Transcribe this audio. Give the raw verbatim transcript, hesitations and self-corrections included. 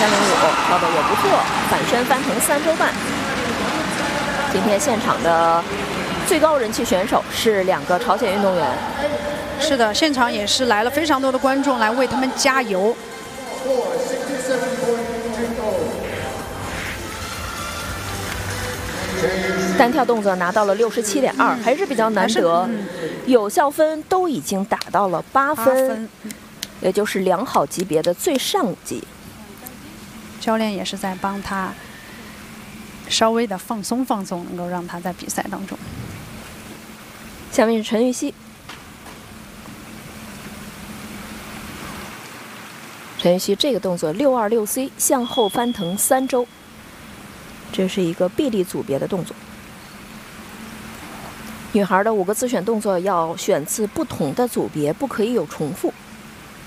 三零五，跳的也不错，反身翻腾三周半。今天现场的最高人气选手是两个朝鲜运动员。 是的，现场也是来了非常多的观众来为他们加油。 单跳动作拿到了六十七点二，还是比较难得。 嗯、 有效分都已经达到了八分， 分也就是良好级别的最上级。 教练也是在帮他稍微的放松放松，能够让他在比赛当中。 下面是陈芋汐。陈芋汐这个动作六二六 C 向后翻腾三周，这是一个臂力组别的动作。女孩的五个自选动作要选自不同的组别，不可以有重复。